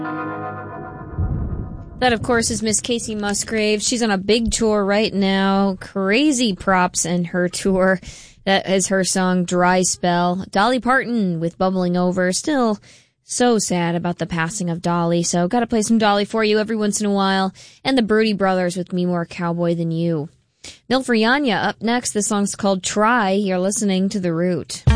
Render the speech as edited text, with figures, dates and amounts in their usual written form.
That, of course, is Miss Kacey Musgrave. She's on a big tour right now. Crazy props in her tour. That is her song, Dry Spell. Dolly Parton with Bubbling Over. Still so sad about the passing of Dolly, so gotta play some Dolly for you every once in a while. And the Broody Brothers with Me More Cowboy Than You. Milford Yanya up next. The song's called Try. You're listening to The Root.